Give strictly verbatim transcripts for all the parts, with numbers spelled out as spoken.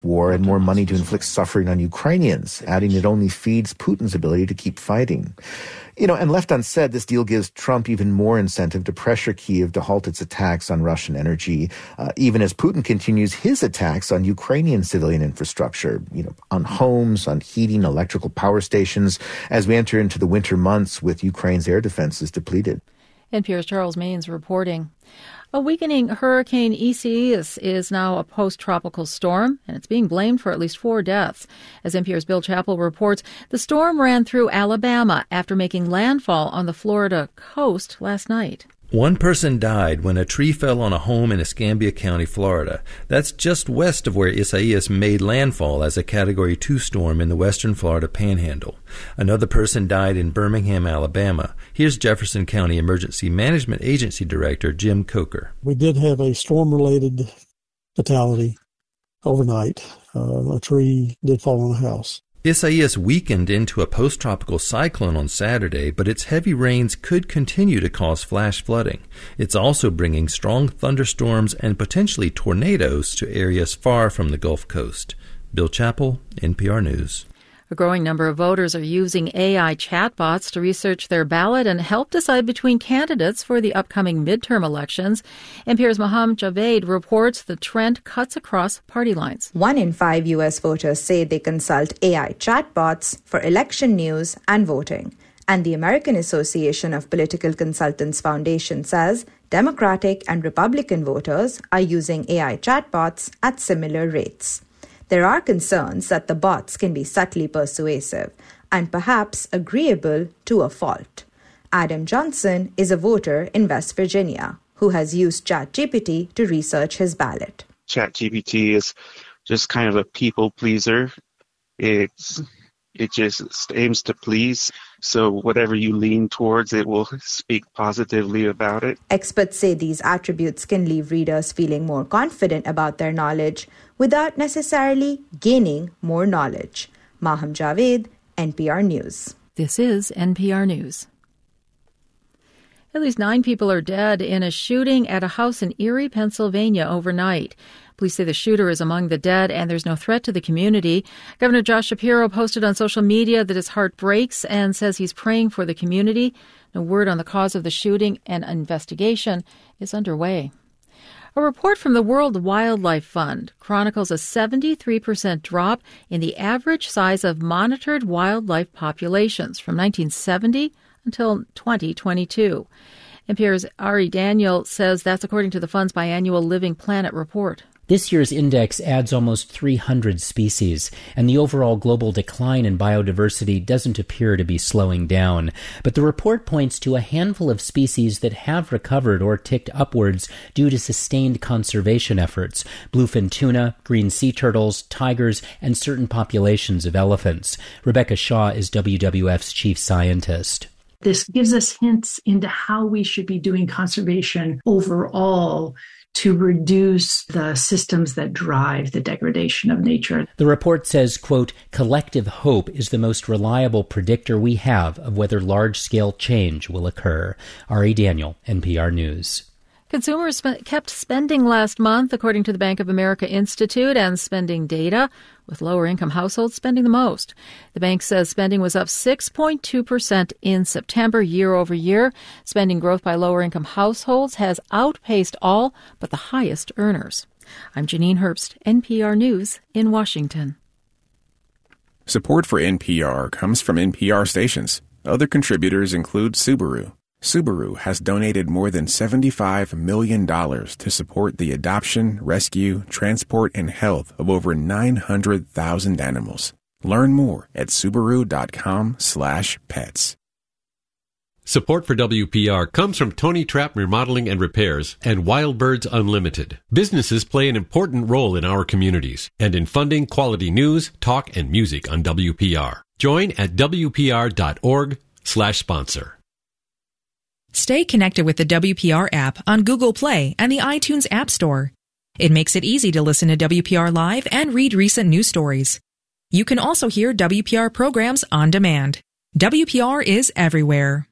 war and more money to inflict suffering on Ukrainians, adding it only feeds Putin's ability to keep fighting. You know, and left unsaid, this deal gives Trump even more incentive to pressure Kyiv to halt its attacks on Russian energy, uh, even as Putin continues his attacks on Ukrainian civilian infrastructure, you know, on homes, on heating, electrical power stations, as we enter into the winter months with Ukraine's air defenses depleted. N P R's Charles Maynes reporting. A weakening Hurricane Isaias is now a post-tropical storm, and it's being blamed for at least four deaths. As N P R's Bill Chappell reports, the storm ran through Alabama after making landfall on the Florida coast last night. One person died when a tree fell on a home in Escambia County, Florida. That's just west of where Isaias made landfall as a Category two storm in the western Florida Panhandle. Another person died in Birmingham, Alabama. Here's Jefferson County Emergency Management Agency Director Jim Coker. We did have a storm-related fatality overnight. Uh, a tree did fall on a house. Isaias weakened into a post-tropical cyclone on Saturday, but its heavy rains could continue to cause flash flooding. It's also bringing strong thunderstorms and potentially tornadoes to areas far from the Gulf Coast. Bill Chappell, N P R News. A growing number of voters are using A I chatbots to research their ballot and help decide between candidates for the upcoming midterm elections. N P R's Maham Javed reports the trend cuts across party lines. One in five U S voters say they consult A I chatbots for election news and voting. And the American Association of Political Consultants Foundation says Democratic and Republican voters are using A I chatbots at similar rates. There are concerns that the bots can be subtly persuasive and perhaps agreeable to a fault. Adam Johnson is a voter in West Virginia who has used ChatGPT to research his ballot. ChatGPT is just kind of a people pleaser. It's It just aims to please. So whatever you lean towards, it will speak positively about it. Experts say these attributes can leave readers feeling more confident about their knowledge without necessarily gaining more knowledge. Maham Javed, N P R News. This is N P R News. At least nine people are dead in a shooting at a house in Erie, Pennsylvania overnight. Police say the shooter is among the dead and there's no threat to the community. Governor Josh Shapiro posted on social media that his heart breaks and says he's praying for the community. No word on the cause of the shooting, and investigation is underway. A report from the World Wildlife Fund chronicles a seventy-three percent drop in the average size of monitored wildlife populations from nineteen seventy until twenty twenty-two. N P R's Ari Daniel says that's according to the fund's biannual Living Planet report. This year's index adds almost three hundred species, and the overall global decline in biodiversity doesn't appear to be slowing down. But the report points to a handful of species that have recovered or ticked upwards due to sustained conservation efforts: bluefin tuna, green sea turtles, tigers, and certain populations of elephants. Rebecca Shaw is W W F's chief scientist. This gives us hints into how we should be doing conservation overall to reduce the systems that drive the degradation of nature. The report says, quote, collective hope is the most reliable predictor we have of whether large-scale change will occur. Ari Daniel, N P R News. Consumers sp- kept spending last month, according to the Bank of America Institute and spending data, with lower-income households spending the most. The bank says spending was up six point two percent in September year over year. Spending growth by lower-income households has outpaced all but the highest earners. I'm Janine Herbst, N P R News in Washington. Support for N P R comes from N P R stations. Other contributors include Subaru. Subaru has donated more than seventy-five million dollars to support the adoption, rescue, transport, and health of over nine hundred thousand animals. Learn more at Subaru.com slash pets. Support for W P R comes from Tony Trapp Remodeling and Repairs and Wild Birds Unlimited. Businesses play an important role in our communities and in funding quality news, talk, and music on W P R. Join at WPR.org slash sponsor. Stay connected with the W P R app on Google Play and the iTunes App Store. It makes it easy to listen to W P R Live and read recent news stories. You can also hear W P R programs on demand. W P R is everywhere.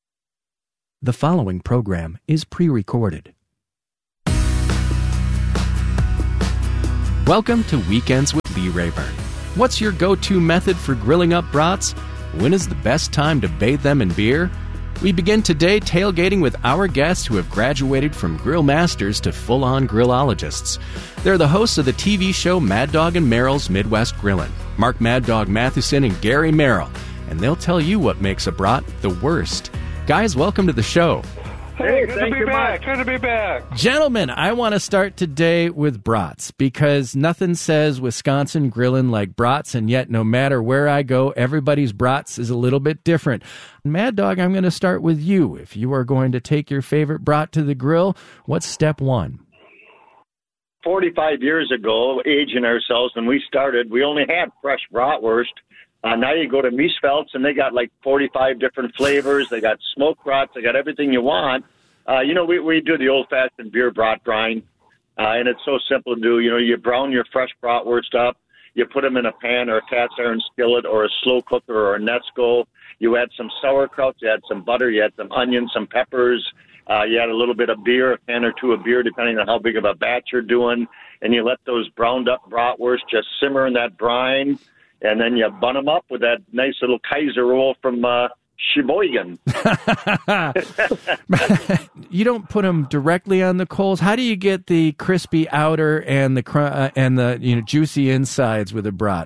The following program is pre-recorded. Welcome to Weekends with Lee Rayburn. What's your go-to method for grilling up brats? When is the best time to bathe them in beer? We begin today tailgating with our guests who have graduated from grill masters to full-on grillologists. They're the hosts of the T V show Mad Dog and Merrill's Midwest Grillin', Mark Mad Dog Matheson and Gary Merrill, and they'll tell you what makes a brat the worst. Guys, welcome to the show. Hey, good to be back. Much. Good to be back. Gentlemen, I want to start today with brats because nothing says Wisconsin grilling like brats, and yet no matter where I go, everybody's brats is a little bit different. Mad Dog, I'm going to start with you. If you are going to take your favorite brat to the grill, what's step one? forty-five years ago, aging ourselves, when we started, we only had fresh bratwurst. Uh, now you go to Miesfeld's, and they got like forty-five different flavors. They got smoked brats. They got everything you want. Uh, you know, we, we do the old-fashioned beer brat brine, uh, and it's so simple to do. You know, you brown your fresh bratwurst up. You put them in a pan or a cast iron skillet or a slow cooker or a Nesco. You add some sauerkraut. You add some butter. You add some onions, some peppers. Uh, you add a little bit of beer, a can or two of beer, depending on how big of a batch you're doing. And you let those browned-up bratwurst just simmer in that brine. And then you bun them up with that nice little Kaiser roll from uh, Sheboygan. You don't put them directly on the coals. How do you get the crispy outer and the cr- uh, and the you know juicy insides with a brat?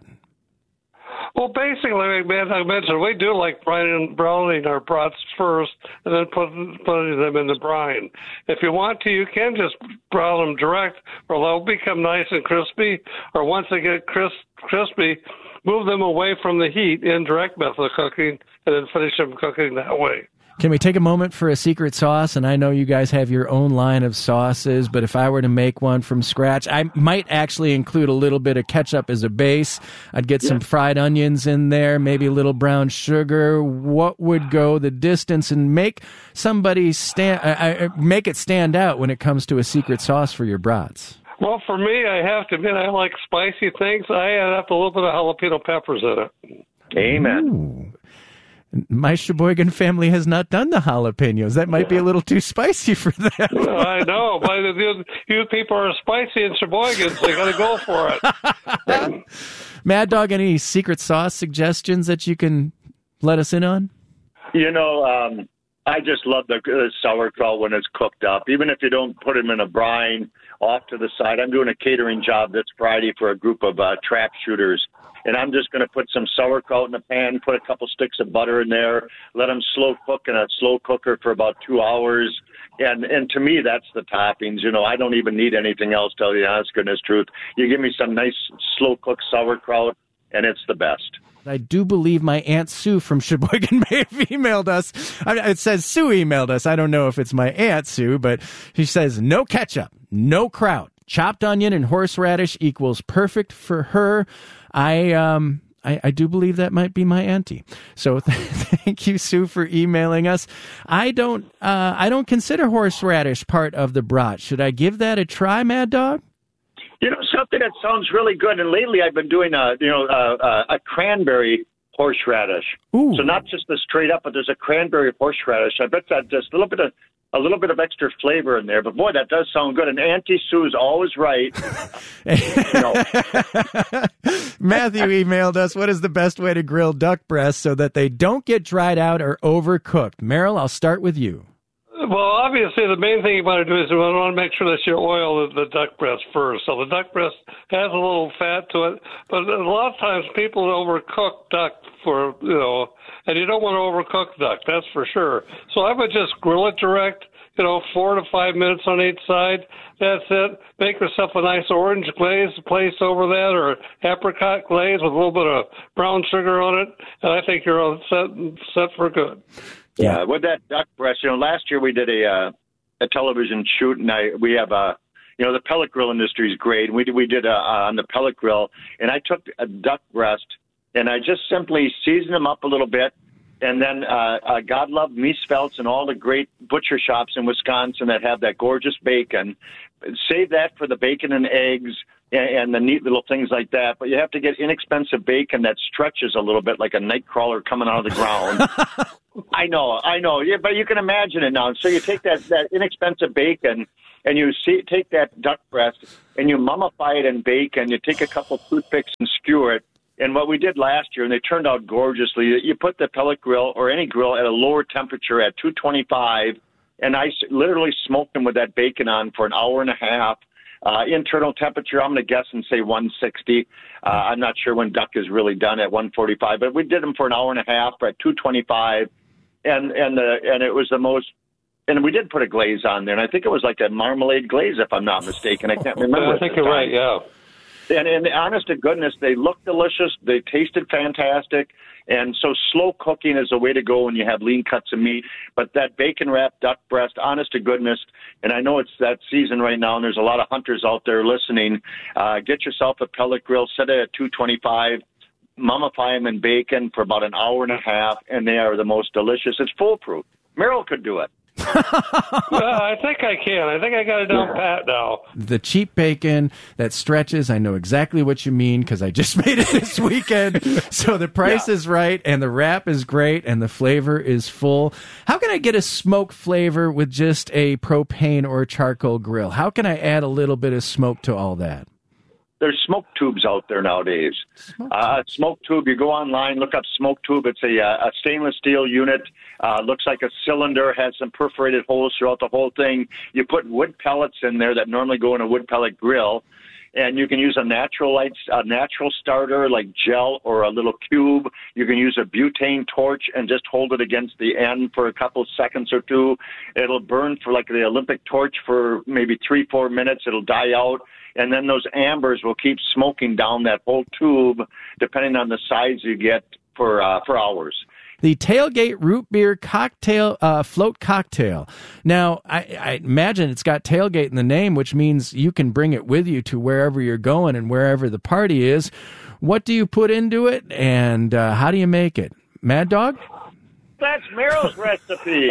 Well, basically, like I mentioned, we do like browning, browning our brats first and then put, putting them in the brine. If you want to, you can just brown them direct, or they'll become nice and crispy. Or once they get crisp, crispy, move them away from the heat in direct method of cooking and then finish them cooking that way. Can we take a moment for a secret sauce? And I know you guys have your own line of sauces, but if I were to make one from scratch, I might actually include a little bit of ketchup as a base. I'd get yeah. some fried onions in there, maybe a little brown sugar. What would go the distance and make somebody stand, uh, make it stand out when it comes to a secret sauce for your brats? Well, for me, I have to admit, I like spicy things. I add up a little bit of jalapeno peppers in it. Amen. Ooh. My Sheboygan family has not done the jalapenos. That might be a little too spicy for them. I know, but you, you people are spicy in Sheboygan, so you got to go for it. Mad Dog, any secret sauce suggestions that you can let us in on? You know, um, I just love the uh, sauerkraut when it's cooked up. Even if you don't put them in a brine off to the side. I'm doing a catering job this Friday for a group of uh, trap shooters. And I'm just going to put some sauerkraut in a pan, put a couple sticks of butter in there, let them slow cook in a slow cooker for about two hours. And and to me, that's the toppings. You know, I don't even need anything else, tell you the honest goodness truth. You give me some nice slow-cooked sauerkraut, and it's the best. I do believe my Aunt Sue from Sheboygan may have emailed us. It says Sue emailed us. I don't know if it's my Aunt Sue, but she says, no ketchup, no kraut. Chopped onion and horseradish equals perfect for her. I um I, I do believe that might be my auntie. So th- thank you, Sue, for emailing us. I don't uh, I don't consider horseradish part of the brat. Should I give that a try, Mad Dog? You know, something that sounds really good. And lately, I've been doing a you know a, a cranberry horseradish. Ooh. So not just the straight up, but there's a cranberry horseradish. I bet that just a little bit of. A little bit of extra flavor in there, but boy, that does sound good. And Auntie Sue's always right. You know. Matthew emailed us, what is the best way to grill duck breasts so that they don't get dried out or overcooked? Merrill, I'll start with you. Well, obviously, the main thing you want to do is you want to make sure that you oil the, the duck breast first. So the duck breast has a little fat to it, but a lot of times people overcook duck for, you know, and you don't want to overcook duck, that's for sure. So I would just grill it direct, you know, four to five minutes on each side. That's it. Make yourself a nice orange glaze place over that, or apricot glaze with a little bit of brown sugar on it, and I think you're all set, set for good. Yeah, with that duck breast, you know, last year we did a uh, a television shoot, and I we have a, you know, the pellet grill industry is great. We did, we did a, uh, on the pellet grill, and I took a duck breast, and I just simply seasoned them up a little bit, and then uh, uh, God love Miesfeld's and all the great butcher shops in Wisconsin that have that gorgeous bacon. Save that for the bacon and eggs and the neat little things like that. But you have to get inexpensive bacon that stretches a little bit like a night crawler coming out of the ground. I know, I know. Yeah, but you can imagine it now. So you take that, that inexpensive bacon and you see, take that duck breast and you mummify it in bacon. You take a couple toothpicks and skewer it. And what we did last year, and they turned out gorgeously, you put the pellet grill or any grill at a lower temperature at two twenty-five, and I literally smoked them with that bacon on for an hour and a half. Uh, internal temperature, I'm going to guess and say one sixty. Uh, I'm not sure when duck is really done at one forty-five, but we did them for an hour and a half at two twenty-five, and and the and it was the most. And we did put a glaze on there, and I think it was like a marmalade glaze, if I'm not mistaken. I can't remember. I think you're right. Yeah. And, and honest to goodness, they looked delicious. They tasted fantastic. And so slow cooking is the way to go when you have lean cuts of meat. But that bacon-wrapped duck breast, honest to goodness, and I know it's that season right now, and there's a lot of hunters out there listening, uh, get yourself a pellet grill, set it at two twenty-five, mummify them in bacon for about an hour and a half, and they are the most delicious. It's foolproof. Merrill could do it. Well, I think I can. I think I got it down pat now. The cheap bacon that stretches, I know exactly what you mean because I just made it this weekend. So the price yeah. is right, and the wrap is great, and the flavor is full. How can I get a smoke flavor with just a propane or charcoal grill? How can I add a little bit of smoke to all that? There's smoke tubes out there nowadays. Smoke, uh, smoke tube, you go online, look up smoke tube. It's a, a stainless steel unit. Uh, looks like a cylinder, has some perforated holes throughout the whole thing. You put wood pellets in there that normally go in a wood pellet grill, and you can use a natural light, a natural starter like gel or a little cube. You can use a butane torch and just hold it against the end for a couple seconds or two. It'll burn for like the Olympic torch for maybe three, four minutes. It'll die out. And then those ambers will keep smoking down that whole tube, depending on the size you get, for uh, for hours. The Tailgate Root Beer Cocktail uh, Float Cocktail. Now, I, I imagine it's got tailgate in the name, which means you can bring it with you to wherever you're going and wherever the party is. What do you put into it, and uh, how do you make it? Mad Dog? That's Merrill's recipe.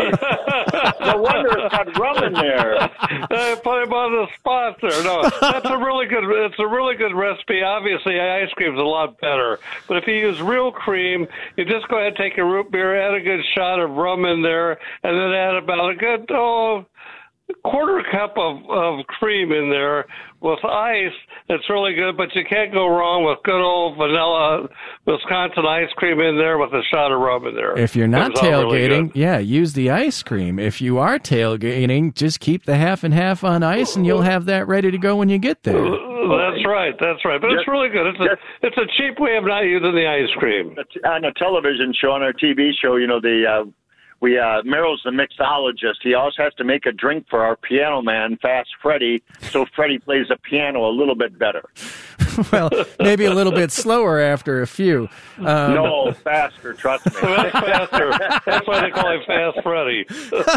No wonder it's got rum in there. I put him on the spot there. No, that's a really good. It's a really good recipe. Obviously, ice cream's a lot better. But if you use real cream, you just go ahead and take a root beer, add a good shot of rum in there, and then add about a good oh. quarter cup of, of cream in there with ice. It's really good, but you can't go wrong with good old vanilla Wisconsin ice cream in there with a shot of rum in there. If you're not tailgating, really yeah, use the ice cream. If you are tailgating, just keep the half and half on ice, and you'll have that ready to go when you get there. That's right, that's right. But just, it's really good. It's a, it's a cheap way of not using the ice cream. On a television show, on our T V show, you know, the... Uh, We uh, Merrill's the mixologist. He always has to make a drink for our piano man, Fast Freddie, so Freddie plays the piano a little bit better. Well, maybe a little bit slower after a few. Um, no, faster, trust me. That's faster. That's why they call him Fast Freddie.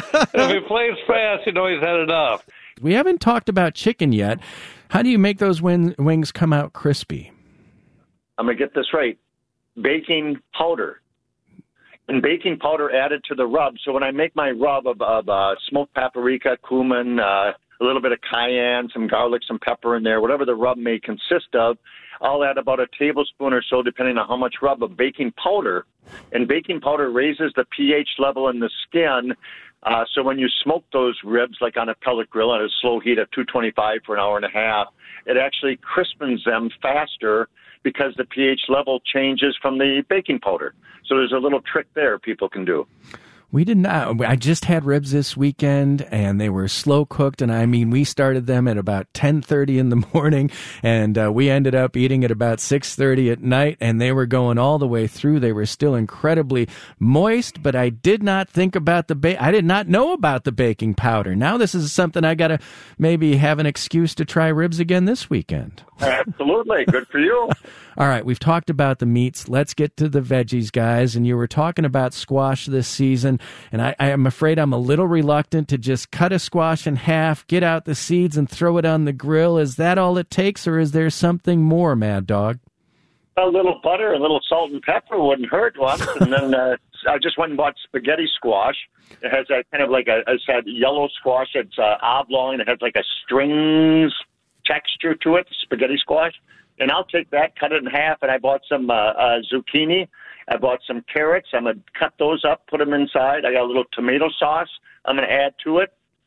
If he plays fast, you know he's had enough. We haven't talked about chicken yet. How do you make those win- wings come out crispy? I'm going to get this right. Baking powder. And baking powder added to the rub. So when I make my rub of, of uh, smoked paprika, cumin, uh, a little bit of cayenne, some garlic, some pepper in there, whatever the rub may consist of, I'll add about a tablespoon or so, depending on how much rub, of baking powder. And baking powder raises the pH level in the skin. Uh, so when you smoke those ribs, like on a pellet grill at a slow heat of two twenty-five for an hour and a half, it actually crispens them faster because the pH level changes from the baking powder. So there's a little trick there people can do. We did not. I just had ribs this weekend, and they were slow cooked. And I mean, we started them at about ten thirty in the morning, and uh, we ended up eating at about six thirty at night. And they were going all the way through. They were still incredibly moist, but I did not think about the ba- I did not know about the baking powder. Now this is something I got to maybe have an excuse to try ribs again this weekend. Absolutely, good for you. All right, we've talked about the meats. Let's get to the veggies, guys. And you were talking about squash this season, and I, I am afraid I'm a little reluctant to just cut a squash in half, get out the seeds, and throw it on the grill. Is that all it takes, or is there something more, Mad Dog? A little butter, a little salt and pepper wouldn't hurt once. And then uh, I just went and bought spaghetti squash. It has that kind of like a, it's that yellow squash. It's uh, oblong. It has like a strings texture to it, spaghetti squash. And I'll take that, cut it in half, and I bought some uh, uh, zucchini. I bought some carrots. I'm going to cut those up, put them inside. I got a little tomato sauce I'm going to add to it.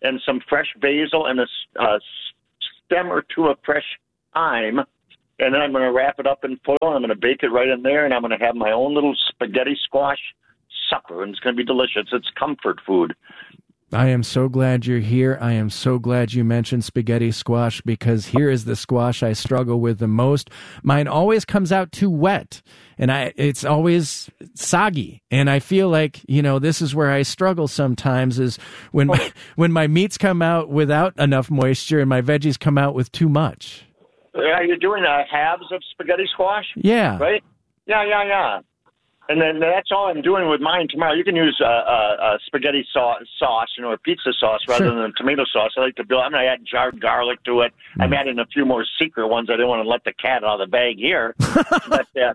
and some fresh basil and a uh, stem or two of fresh thyme. And then I'm going to wrap it up in foil. I'm going to bake it right in there, and I'm going to have my own little spaghetti squash supper, and it's going to be delicious. It's comfort food. I am so glad you're here. I am so glad you mentioned spaghetti squash, because here is the squash I struggle with the most. Mine always comes out too wet, and I it's always soggy. And I feel like, you know, this is where I struggle sometimes, is when my, when my meats come out without enough moisture and my veggies come out with too much. Are you doing uh, halves of spaghetti squash? Yeah. Right? Yeah, yeah, yeah. And then that's all I'm doing with mine tomorrow. You can use uh, uh, uh, spaghetti sauce, sauce, you know, or pizza sauce rather Sure. than tomato sauce. I like to build. I'm going to add jarred garlic to it. Mm. I'm adding a few more secret ones. I didn't want to let the cat out of the bag here. but uh,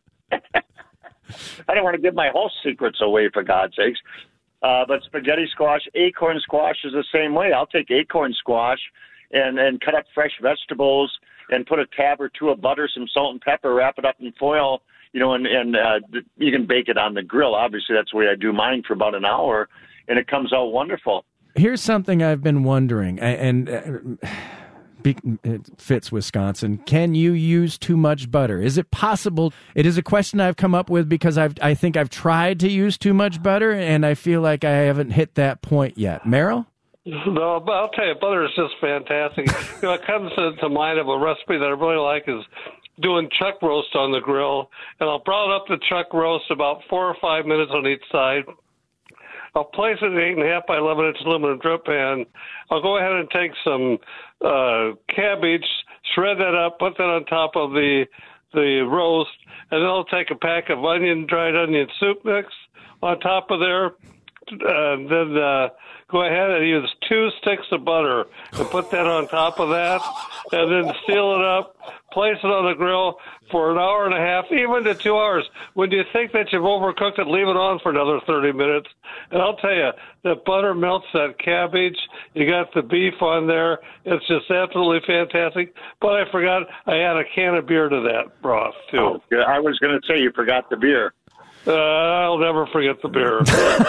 I don't want to give my whole secrets away, for God's sakes. Uh, but spaghetti squash, acorn squash is the same way. I'll take acorn squash and, and cut up fresh vegetables and put a tab or two of butter, some salt and pepper, wrap it up in foil. You know, and, and uh, you can bake it on the grill. Obviously, that's the way I do mine for about an hour, and it comes out wonderful. Here's something I've been wondering, and, and uh, it fits Wisconsin. Can you use too much butter? Is it possible? It is a question I've come up with because I've, I think I've tried to use too much butter, and I feel like I haven't hit that point yet. Merrill? No, but I'll tell you, butter is just fantastic. You know, it comes to, to mind of a recipe that I really like is doing chuck roast on the grill, and I'll brown up the chuck roast about four or five minutes on each side. I'll place it in an eight and a half by eleven inch aluminum drip pan. I'll go ahead and take some uh, cabbage, shred that up, put that on top of the the roast, and then I'll take a pack of onion, dried onion soup mix on top of there. Uh, then uh, go ahead and use two sticks of butter and put that on top of that, and then seal it up, place it on the grill for an hour and a half, even to two hours. When you think that you've overcooked it, leave it on for another thirty minutes. And I'll tell you, the butter melts that cabbage. You got the beef on there. It's just absolutely fantastic. But I forgot I had a can of beer to that broth, too. Oh, I was going to say you forgot the beer. Uh, I'll never forget the beer.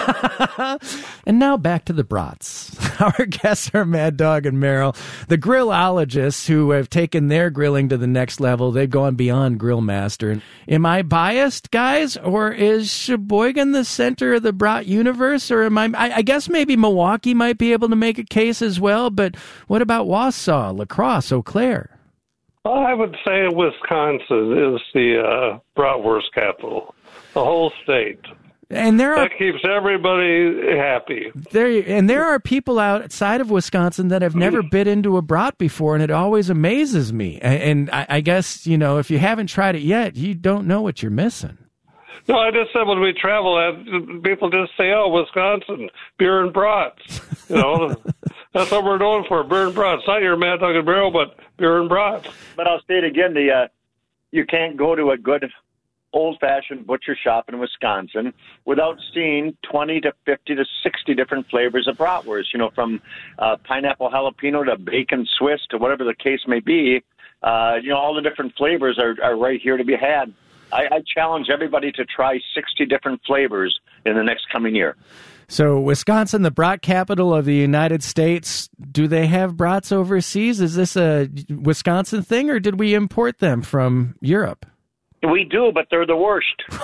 And now back to the brats. Our guests are Mad Dog and Merrill, the grillologists who have taken their grilling to the next level. They've gone beyond Grill Master. Am I biased, guys, or is Sheboygan the center of the brat universe? Or am I, I? I guess maybe Milwaukee might be able to make a case as well. But what about Wausau, La Crosse, Eau Claire? Well, I would say Wisconsin is the uh, bratwurst capital. The whole state. And there are, that keeps everybody happy. There and there are people outside of Wisconsin that have never bit into a brat before, and it always amazes me. And, and I, I guess, you know, if you haven't tried it yet, you don't know what you're missing. No, I just said when we travel, people just say, "Oh, Wisconsin, beer and brats." You know, that's what we're known for, beer and brats. Not your Mad Dog and Merrill, but beer and brats. But I'll say it again: the uh, you can't go to a good old-fashioned butcher shop in Wisconsin without seeing twenty to fifty to sixty different flavors of bratwurst, you know, from uh, pineapple jalapeno to bacon Swiss to whatever the case may be. Uh, you know, all the different flavors are, are right here to be had. I, I challenge everybody to try sixty different flavors in the next coming year. So Wisconsin, the brat capital of the United States, do they have brats overseas? Is this a Wisconsin thing, or did we import them from Europe? We do, but they're the worst.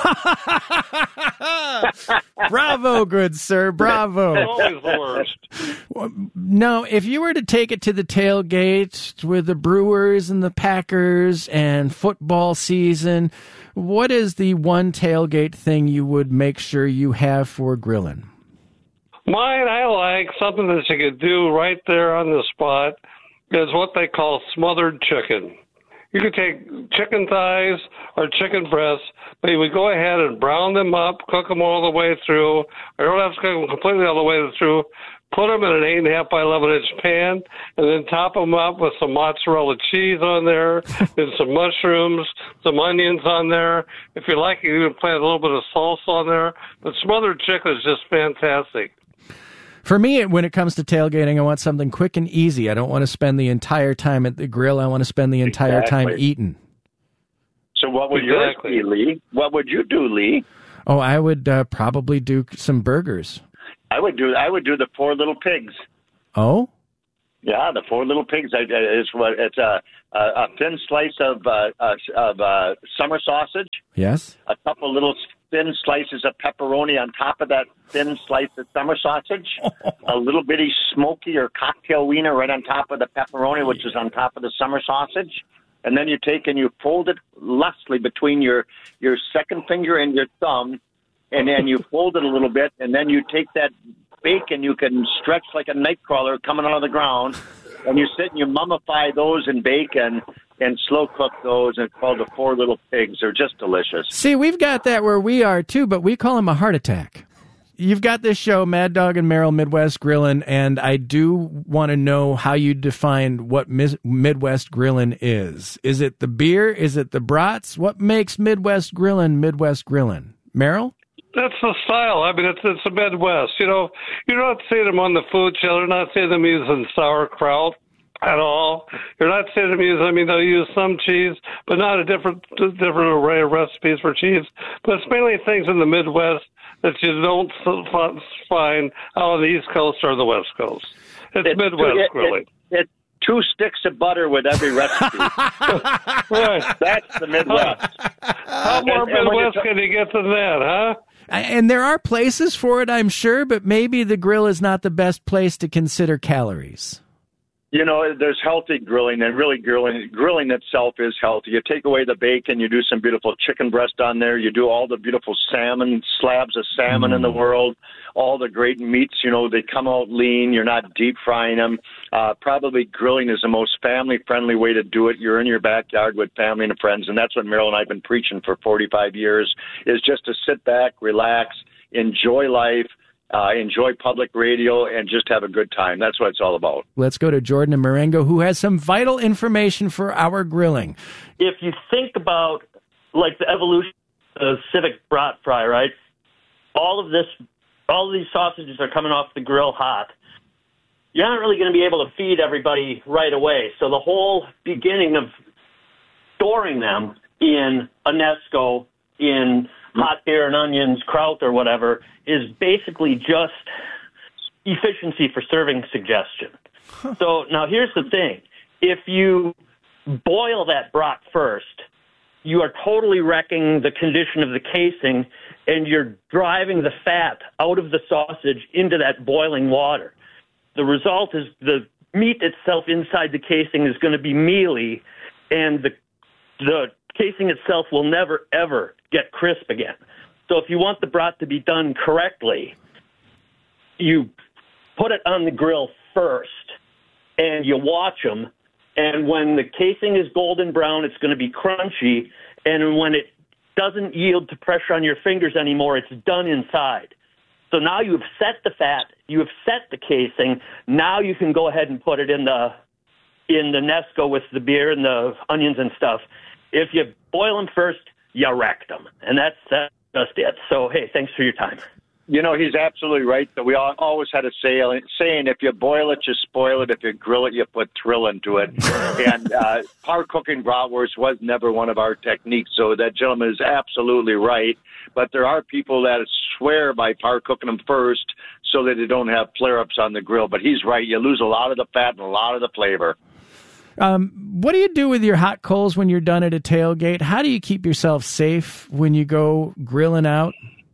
Bravo, good sir. Bravo. Always the worst. Now, if you were to take it to the tailgate with the Brewers and the Packers and football season, what is the one tailgate thing you would make sure you have for grilling? Mine, I like something that you could do right there on the spot, is what they call smothered chicken. You could take chicken thighs or chicken breasts, but you would go ahead and brown them up, cook them all the way through. I don't have to cook them completely all the way through. Put them in an eight and a half by eleven inch pan, and then top them up with some mozzarella cheese on there, and some mushrooms, some onions on there. If you like, you can plant a little bit of salsa on there. But smothered chicken is just fantastic. For me, when it comes to tailgating, I want something quick and easy. I don't want to spend the entire time at the grill. I want to spend the entire Exactly. time eating. So what would Exactly. yours be, Lee? What would you do, Lee? Oh, I would uh, probably do some burgers. I would do I would do the Four Little Pigs. Oh? Yeah, the Four Little Pigs is what it's a a, a thin slice of uh, uh, of uh, summer sausage. Yes. A couple little thin slices of pepperoni on top of that thin slice of summer sausage. A little bitty smoky or cocktail wiener right on top of the pepperoni, which is on top of the summer sausage. And then you take and you fold it lustily between your your second finger and your thumb, and then you fold it a little bit, and then you take that bacon you can stretch like a night crawler coming out of the ground, and you sit and you mummify those in bacon and slow cook those, and it's called the Four Little Pigs. They're just delicious. See, we've got that where we are too, but we call them a heart attack. You've got this show, Mad Dog and Merrill, Midwest Grillin', and I do want to know how you define what mis- Midwest Grillin' is. Is it the beer? Is it the brats? What makes Midwest Grillin' Midwest Grillin'? Merrill? That's the style. I mean, it's it's the Midwest. You know, you're not seeing them on the food channel. You're not seeing them using sauerkraut at all. You're not seeing them use, I mean, they'll use some cheese, but not a different different array of recipes for cheese. But it's mainly things in the Midwest that you don't find out on the East Coast or the West Coast. It's, it's Midwest it, grilling. It, it, two sticks of butter with every recipe. Right. That's the Midwest. How more and, and Midwest can you get than that, huh? And there are places for it, I'm sure, but maybe the grill is not the best place to consider calories. You know, there's healthy grilling, and really grilling grilling itself is healthy. You take away the bacon, you do some beautiful chicken breast on there, you do all the beautiful salmon, slabs of salmon mm. in the world, all the great meats, you know, they come out lean, you're not deep frying them. Uh, probably grilling is the most family-friendly way to do it. You're in your backyard with family and friends, and that's what Merrill and I have been preaching for forty-five years, is just to sit back, relax, enjoy life, Uh, enjoy public radio, and just have a good time. That's what it's all about. Let's go to Jordan in Marengo, who has some vital information for our grilling. If you think about, like, the evolution of Civic brat fry, right? All of this, all of these sausages are coming off the grill hot. You're not really going to be able to feed everybody right away. So the whole beginning of storing them in a Nesco, in hot beer and onions, kraut or whatever, is basically just efficiency for serving suggestion. Huh. So now here's the thing. If you boil that brat first, you are totally wrecking the condition of the casing, and you're driving the fat out of the sausage into that boiling water. The result is the meat itself inside the casing is going to be mealy, and the the casing itself will never, ever get crisp again. So if you want the brat to be done correctly, you put it on the grill first, and you watch them, and when the casing is golden brown, it's going to be crunchy, and when it doesn't yield to pressure on your fingers anymore, it's done inside. So now you've set the fat, you have set the casing, now you can go ahead and put it in the in the Nesco with the beer and the onions and stuff. If you boil them first, you wrecked them. And that's, that's just it. So, hey, thanks for your time. You know, he's absolutely right. We all, always had a say, saying, if you boil it, you spoil it. If you grill it, you put thrill into it. And uh, power cooking bratwurst was never one of our techniques. So that gentleman is absolutely right. But there are people that swear by power cooking them first so that they don't have flare-ups on the grill. But he's right. You lose a lot of the fat and a lot of the flavor. Um, what do you do with your hot coals when you're done at a tailgate? How do you keep yourself safe when you go grilling out?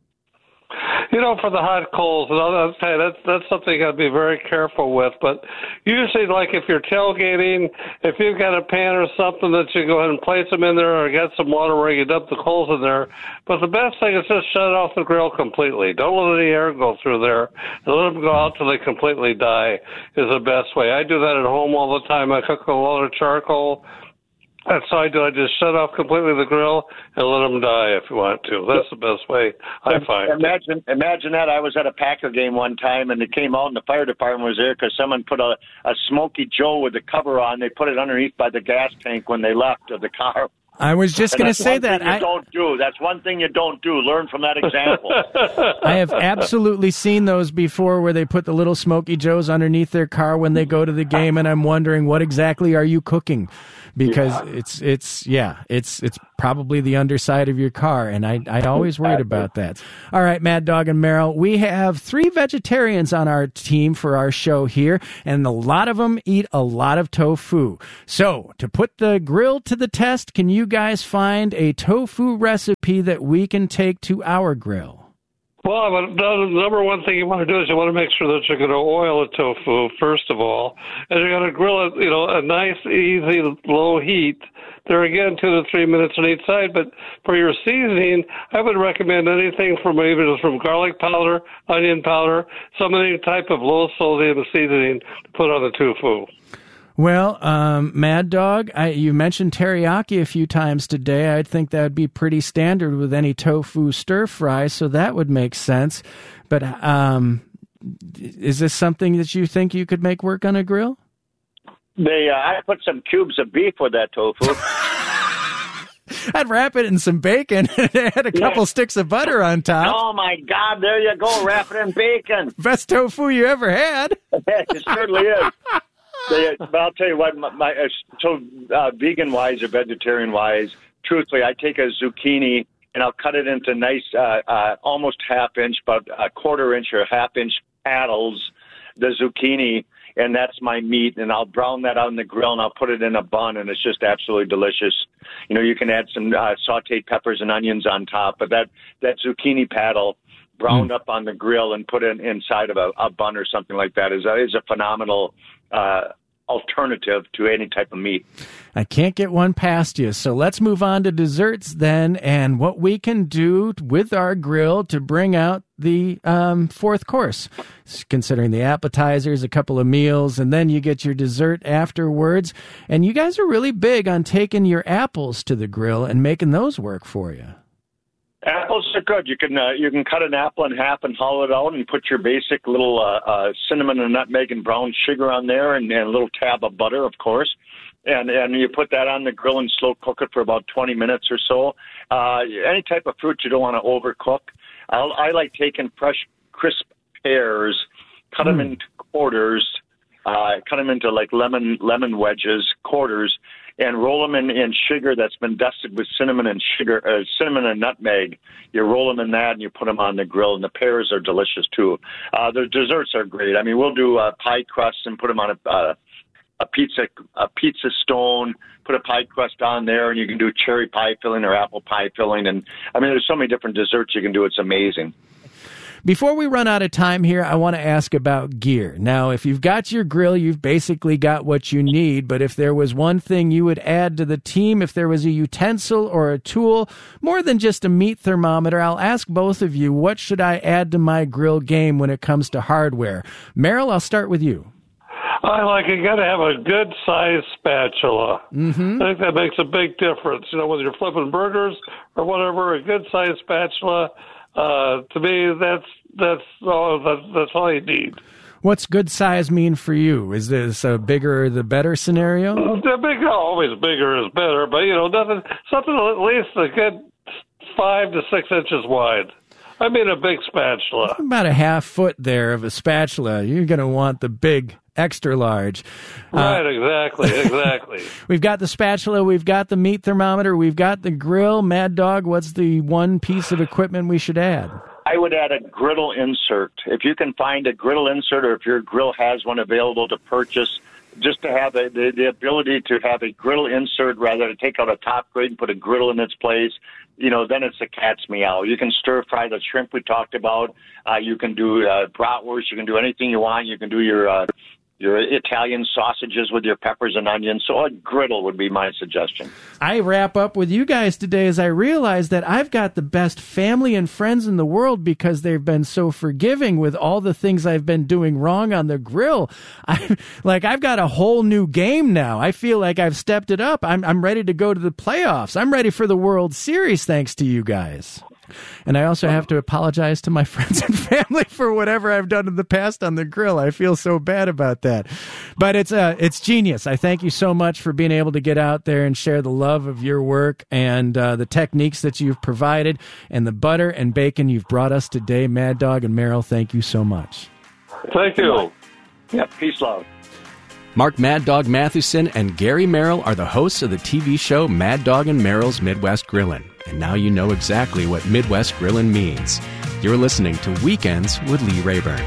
You know, for the hot coals, and I'll tell you, that's, that's something you got to be very careful with. But usually, like if you're tailgating, if you've got a pan or something that you go ahead and place them in there, or get some water where you dump the coals in there. But the best thing is just shut off the grill completely. Don't let any air go through there. And let them go out till they completely die is the best way. I do that at home all the time. I cook a lot of charcoal. That's how I do. I just shut off completely the grill and let them die if you want to. That's the best way, I find. Imagine imagine that. I was at a Packer game one time, and it came out, and the fire department was there because someone put a, a Smoky Joe with the cover on. They put it underneath by the gas tank when they left of the car. I was just going to say that. I don't do. That's one thing you don't do. Learn from that example. I have absolutely seen those before where they put the little Smoky Joes underneath their car when they go to the game, and I'm wondering, what exactly are you cooking? because Yeah. it's it's yeah it's it's probably the underside of your car, and I I always worried about that. All right, Mad Dog and Meryl, we have three vegetarians on our team for our show here, and a lot of them eat a lot of tofu. So to put the grill to the test, can you guys find a tofu recipe that we can take to our grill? Well, the number one thing you want to do is you want to make sure that you're going to oil the tofu, first of all, and you're going to grill it, you know, a nice, easy, low heat. There again, two to three minutes on each side. But for your seasoning, I would recommend anything from even from garlic powder, onion powder, some any type of low sodium seasoning to put on the tofu. Well, um, Mad Dog, I, you mentioned teriyaki a few times today. I think that would be pretty standard with any tofu stir fry, so that would make sense. But um, is this something that you think you could make work on a grill? They, uh, I put some cubes of beef with that tofu. I'd wrap it in some bacon and add a couple Yeah. sticks of butter on top. Oh, my God, there you go, wrap it in bacon. Best tofu you ever had. It certainly is. They, but I'll tell you what, my, my uh, so uh, vegan-wise or vegetarian-wise, truthfully, I take a zucchini and I'll cut it into nice, uh, uh, almost half-inch, but a quarter-inch or half-inch paddles, the zucchini, and that's my meat, and I'll brown that out in the grill, and I'll put it in a bun, and it's just absolutely delicious. You know, you can add some uh, sautéed peppers and onions on top, but that, that zucchini paddle browned mm. up on the grill and put it inside of a, a bun or something like that is a, is a phenomenal uh, alternative to any type of meat. I can't get one past you. So let's move on to desserts then, and what we can do with our grill to bring out the um, fourth course, considering the appetizers, a couple of meals, and then you get your dessert afterwards. And you guys are really big on taking your apples to the grill and making those work for you. Apples are good. You can uh, you can cut an apple in half and hollow it out and put your basic little uh, uh, cinnamon and nutmeg and brown sugar on there, and, and a little tab of butter, of course. And and you put that on the grill and slow cook it for about twenty minutes or so. Uh, any type of fruit you don't want to overcook. I'll, I like taking fresh, crisp pears, cut mm. them into quarters, uh, cut them into like lemon lemon wedges, quarters, and roll them in, in sugar that's been dusted with cinnamon and sugar, uh, cinnamon and nutmeg. You roll them in that, and you put them on the grill, and the pears are delicious too. Uh, the desserts are great. I mean, we'll do uh, pie crusts and put them on a uh, a pizza a pizza stone. Put a pie crust on there, and you can do cherry pie filling or apple pie filling. And I mean, there's so many different desserts you can do. It's amazing. Before we run out of time here, I want to ask about gear. Now, if you've got your grill, you've basically got what you need. But if there was one thing you would add to the team, if there was a utensil or a tool, more than just a meat thermometer, I'll ask both of you, what should I add to my grill game when it comes to hardware? Meryl, I'll start with you. I like you got to have a good sized spatula. Mm-hmm. I think that makes a big difference. You know, whether you're flipping burgers or whatever, a good sized spatula. Uh, to me, that's that's all that, that's all you need. What's good size mean for you? Is this a bigger the better scenario? The bigger, always bigger is better, but you know, nothing, something at least a good five to six inches wide. I mean, a big spatula. About a half foot there of a spatula. You're going to want the big, extra large. Right, uh, exactly, exactly. We've got the spatula, we've got the meat thermometer, we've got the grill. Mad Dog, what's the one piece of equipment we should add? I would add a griddle insert. If you can find a griddle insert, or if your grill has one available to purchase, just to have a, the, the ability to have a griddle insert rather than take out a top grate and put a griddle in its place, you know, then it's a cat's meow. You can stir fry the shrimp we talked about. Uh, you can do uh, bratwurst. You can do anything you want. You can do your uh, your Italian sausages with your peppers and onions. So a griddle would be my suggestion. I wrap up with you guys today as I realize that I've got the best family and friends in the world because they've been so forgiving with all the things I've been doing wrong on the grill. I like I've got a whole new game now. I feel like I've stepped it up. I'm I'm ready to go to the playoffs. I'm ready for the World Series thanks to you guys. And I also have to apologize to my friends and family for whatever I've done in the past on the grill. I feel so bad about that. But it's uh, it's genius. I thank you so much for being able to get out there and share the love of your work and uh, the techniques that you've provided and the butter and bacon you've brought us today. Mad Dog and Meryl, thank you so much. Thank you. Yeah, peace, love. Mark Mad Dog Matheson and Gary Merrill are the hosts of the T V show Mad Dog and Merrill's Midwest Grillin'. And now you know exactly what Midwest Grillin' means. You're listening to Weekends with Lee Rayburn.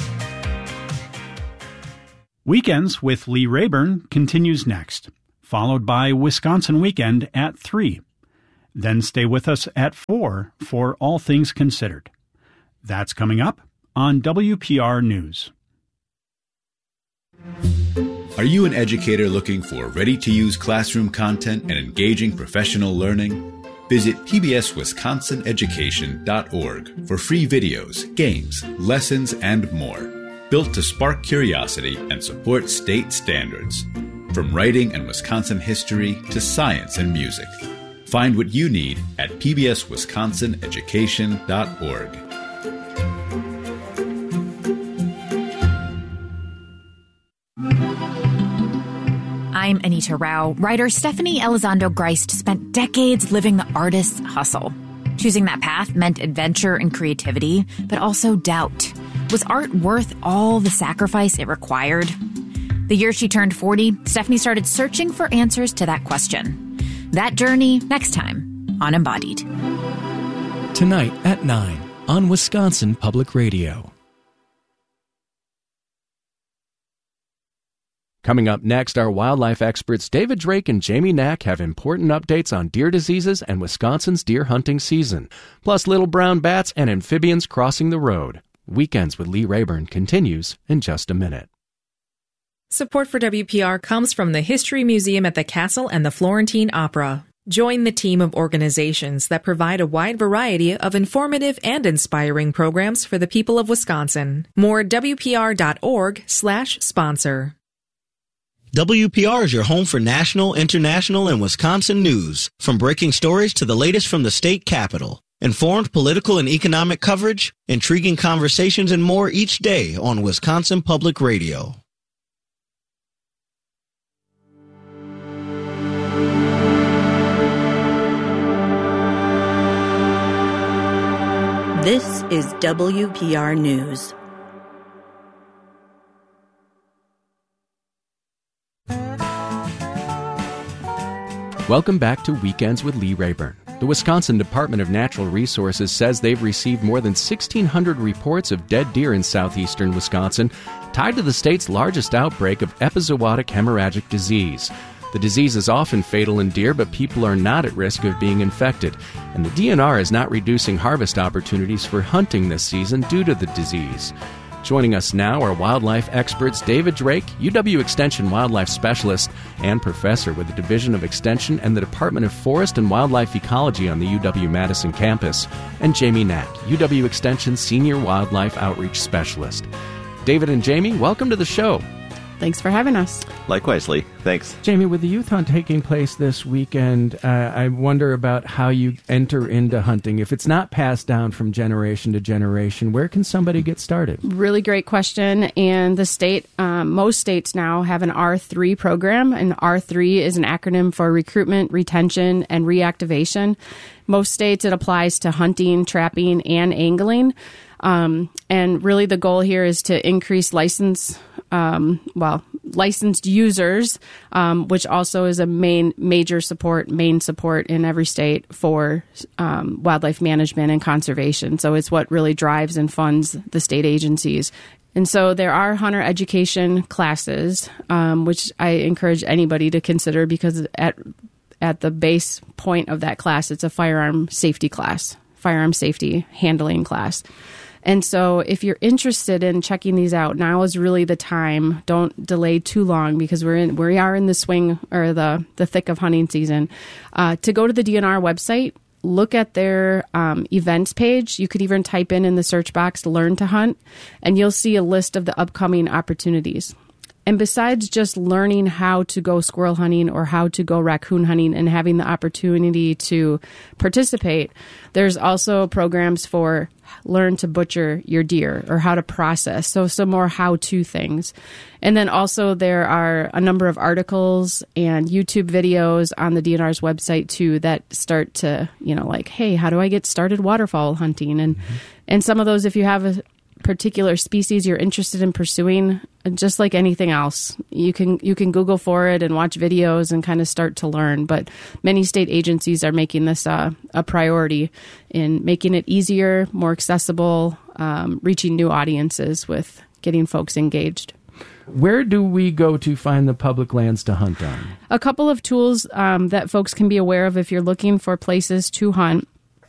Weekends with Lee Rayburn continues next, followed by Wisconsin Weekend at three. Then stay with us at four for All Things Considered. That's coming up on W P R News. Are you an educator looking for ready-to-use classroom content and engaging professional learning? Visit P B S Wisconsin Education dot org for free videos, games, lessons, and more. Built to spark curiosity and support state standards. From writing and Wisconsin history to science and music. Find what you need at P B S Wisconsin Education dot org. I'm Anita Rao. Writer Stephanie Elizondo Grist spent decades living the artist's hustle. Choosing that path meant adventure and creativity, but also doubt. Was art worth all the sacrifice it required? The year she turned forty, Stephanie started searching for answers to that question. That journey next time on Embodied. Tonight at nine on Wisconsin Public Radio. Coming up next, our wildlife experts David Drake and Jamie Knack have important updates on deer diseases and Wisconsin's deer hunting season, plus little brown bats and amphibians crossing the road. Weekends with Lee Rayburn continues in just a minute. Support for W P R comes from the History Museum at the Castle and the Florentine Opera. Join the team of organizations that provide a wide variety of informative and inspiring programs for the people of Wisconsin. More at W P R dot org slash sponsor. W P R is your home for national, international, and Wisconsin news, from breaking stories to the latest from the state capitol. Informed political and economic coverage, intriguing conversations, and more each day on Wisconsin Public Radio. This is W P R News. Welcome back to Weekends with Lee Rayburn. The Wisconsin Department of Natural Resources says they've received more than sixteen hundred reports of dead deer in southeastern Wisconsin, tied to the state's largest outbreak of epizootic hemorrhagic disease. The disease is often fatal in deer, but people are not at risk of being infected, and the D N R is not reducing harvest opportunities for hunting this season due to the disease. Joining us now are wildlife experts David Drake, U W Extension wildlife specialist and professor with the Division of Extension and the Department of Forest and Wildlife Ecology on the U W-Madison campus, and Jamie Knack, U W Extension senior wildlife outreach specialist. David and Jamie, welcome to the show. Thanks for having us. Likewise, Lee. Thanks. Jamie, with the youth hunt taking place this weekend, uh, I wonder about how you enter into hunting. If it's not passed down from generation to generation, where can somebody get started? Really great question. And the state, um, most states now have an R three program, and R three is an acronym for recruitment, retention, and reactivation. Most states it applies to hunting, trapping, and angling. Um, and really the goal here is to increase license, um, well, licensed users, um, which also is a main major support, main support in every state for um, wildlife management and conservation. So it's what really drives and funds the state agencies. And so there are hunter education classes, um, which I encourage anybody to consider, because at at the base point of that class, it's a firearm safety class, firearm safety handling class. And so if you're interested in checking these out, now is really the time. Don't delay too long, because we're in, we are in the swing or the, the thick of hunting season. Uh, to go to the D N R website, look at their um, events page. You could even type in in the search box, learn to hunt, and you'll see a list of the upcoming opportunities. And besides just learning how to go squirrel hunting or how to go raccoon hunting and having the opportunity to participate, there's also programs for learn to butcher your deer or how to process. So some more how-to things. And then also there are a number of articles and YouTube videos on the D N R's website too that start to, you know, like, hey, how do I get started waterfowl hunting? And, mm-hmm. and some of those, if you have a particular species you're interested in pursuing, just like anything else, you can you can Google for it and watch videos and kind of start to learn. But many state agencies are making this uh, a priority in making it easier, more accessible, um, reaching new audiences with getting folks engaged. Where do we go to find the public lands to hunt on? A couple of tools um, that folks can be aware of if you're looking for places to hunt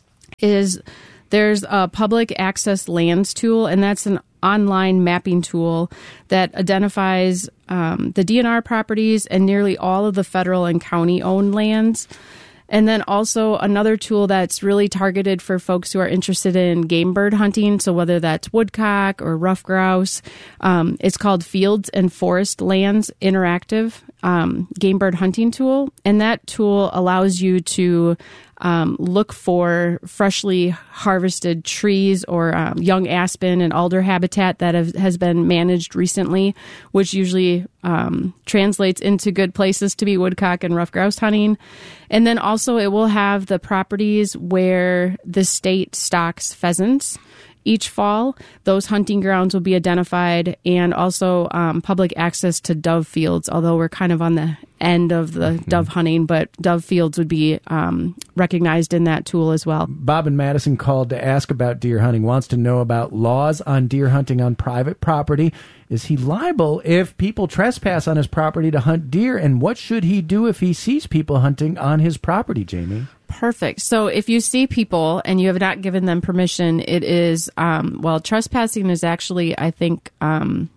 is there's a public access lands tool, and that's an online mapping tool that identifies um, the D N R properties and nearly all of the federal and county-owned lands. And then also another tool that's really targeted for folks who are interested in game bird hunting. So whether that's woodcock or rough grouse, um, it's called Fields and Forest Lands Interactive um, Game Bird Hunting Tool. And that tool allows you to um, look for freshly harvested trees or um, young aspen and alder habitat that have, has been managed recently, which usually um, translates into good places to be woodcock and rough grouse hunting. And then also it will have the properties where the state stocks pheasants each fall. Those hunting grounds will be identified, and also um, public access to dove fields, although we're kind of on the end of the mm-hmm. dove hunting, but dove fields would be um, recognized in that tool as well. Bob in Madison called to ask about deer hunting, wants to know about laws on deer hunting on private property. Is he liable if people trespass on his property to hunt deer? And what should he do if he sees people hunting on his property, Jamie? Perfect. So if you see people and you have not given them permission, it is, um, well, trespassing is actually, I think, um,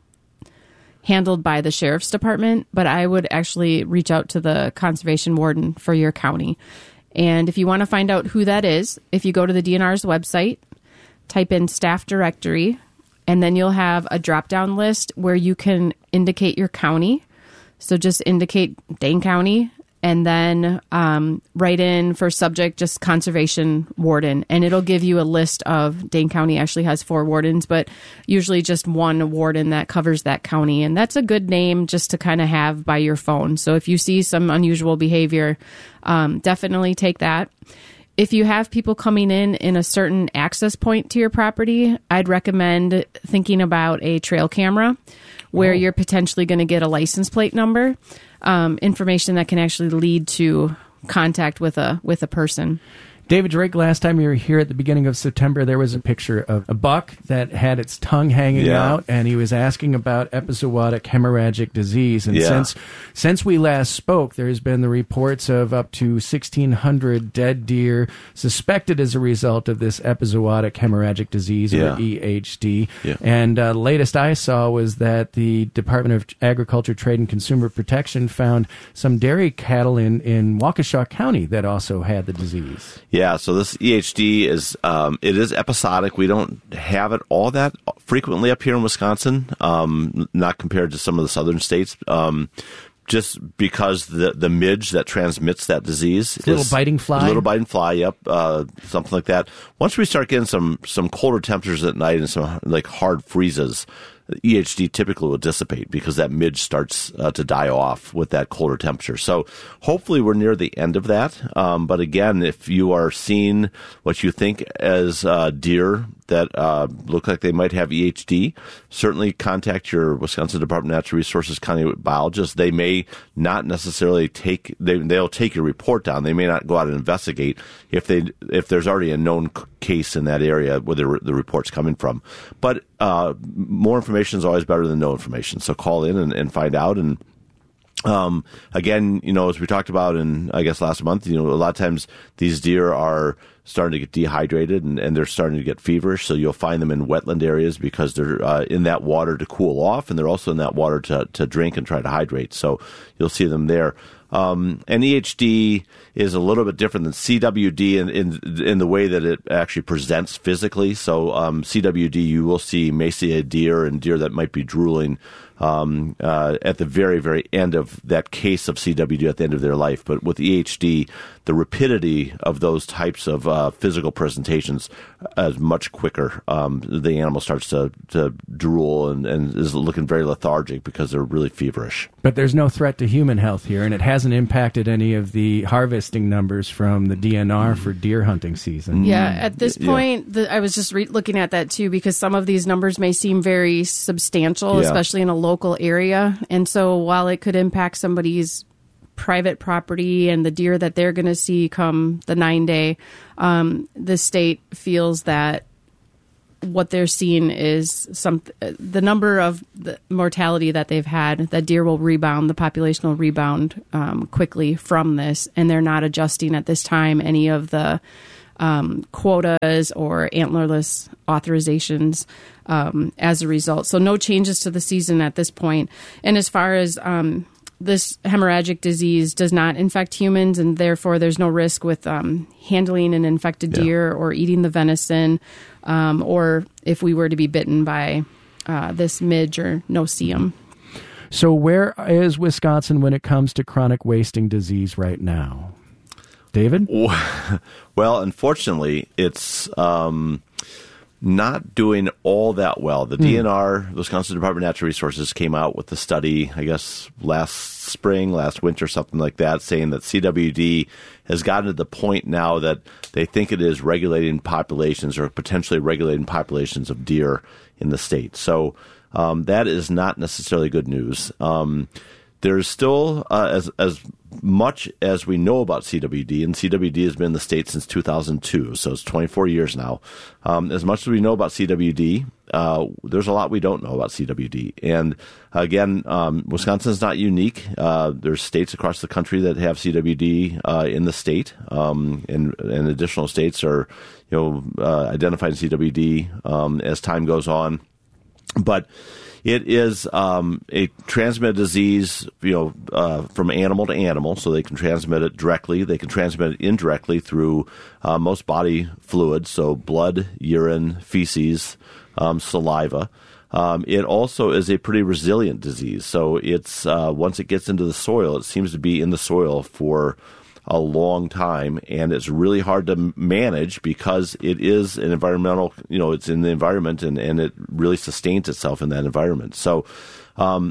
handled by the sheriff's department, but I would actually reach out to the conservation warden for your county. And if you want to find out who that is, if you go to the D N R's website, type in staff directory, and then you'll have a drop-down list where you can indicate your county. So just indicate Dane County, and then um, write in for subject just conservation warden, and it'll give you a list of, Dane County actually has four wardens, but usually just one warden that covers that county. And that's a good name just to kind of have by your phone. So if you see some unusual behavior, um, definitely take that. If you have people coming in in a certain access point to your property, I'd recommend thinking about a trail camera where oh. you're potentially going to get a license plate number, um, information that can actually lead to contact with a with a person. David Drake, last time you were here at the beginning of September, there was a picture of a buck that had its tongue hanging yeah. out, and he was asking about epizootic hemorrhagic disease. And yeah. since since we last spoke, there's been the reports of up to sixteen hundred dead deer suspected as a result of this epizootic hemorrhagic disease, yeah. or E H D. Yeah. And uh, the latest I saw was that the Department of Agriculture, Trade, and Consumer Protection found some dairy cattle in, in Waukesha County that also had the disease. Yeah. Yeah, so this E H D is um, it is episodic. We don't have it all that frequently up here in Wisconsin, um, not compared to some of the southern states, um, just because the the midge that transmits that disease is little biting fly, little biting fly, yep, uh, something like that. Once we start getting some some colder temperatures at night and some like hard freezes, E H D typically will dissipate because that midge starts uh, to die off with that colder temperature. So hopefully we're near the end of that. Um, but again, if you are seeing what you think as uh, deer that uh, look like they might have E H D, certainly contact your Wisconsin Department of Natural Resources county biologist. They may not necessarily take they they'll take your report down. They may not go out and investigate if they if there's already a known case in that area where the, the report's coming from. But uh, more information is always better than no information. So call in and, and find out. And um, again, you know, as we talked about in I guess last month, you know, a lot of times these deer are starting to get dehydrated and, and they're starting to get feverish. So you'll find them in wetland areas because they're uh, in that water to cool off, and they're also in that water to, to drink and try to hydrate. So you'll see them there. Um, and E H D is a little bit different than C W D in, in, in the way that it actually presents physically. So um, C W D, you will see emaciated deer and deer that might be drooling um, uh, at the very, very end of that case of C W D at the end of their life. But with E H D, the rapidity of those types of uh, physical presentations is much quicker. Um, the animal starts to, to drool and, and is looking very lethargic because they're really feverish. But there's no threat to human health here, and it hasn't impacted any of the harvesting numbers from the D N R for deer hunting season. Yeah, at this point, yeah. the, I was just re- looking at that too, because some of these numbers may seem very substantial, yeah. especially in a local area. And so while it could impact somebody's private property and the deer that they're going to see come the nine day, um, the state feels that what they're seeing is some the number of the mortality that they've had, that deer will rebound, the population will rebound um, quickly from this, and they're not adjusting at this time any of the um, quotas or antlerless authorizations um, as a result. So no changes to the season at this point. And as far as um, this hemorrhagic disease does not infect humans, and therefore there's no risk with um, handling an infected yeah. deer or eating the venison, um, or if we were to be bitten by uh, this midge or no-see-um. So where is Wisconsin when it comes to chronic wasting disease right now? David? Well, unfortunately, it's um, not doing all that well. The mm. D N R, Wisconsin Department of Natural Resources, came out with a study, I guess, last spring, last winter, something like that, saying that C W D has gotten to the point now that they think it is regulating populations or potentially regulating populations of deer in the state. So um, that is not necessarily good news. Um, there's still, uh, as as much as we know about C W D, and C W D has been in the state since two thousand two, so it's twenty-four years now. Um, as much as we know about C W D, uh, there's a lot we don't know about C W D. And again, um, Wisconsin is not unique. Uh, there's states across the country that have C W D uh, in the state, um, and, and additional states are, you know, uh, identifying C W D um, as time goes on. But it is um, a transmitted disease, you know, uh, from animal to animal, so they can transmit it directly. They can transmit it indirectly through uh, most body fluids, so blood, urine, feces, um, saliva. Um, it also is a pretty resilient disease, so it's uh, once it gets into the soil, it seems to be in the soil for a long time, and it's really hard to manage because it is an environmental, you know, it's in the environment, and, and it really sustains itself in that environment. So, um,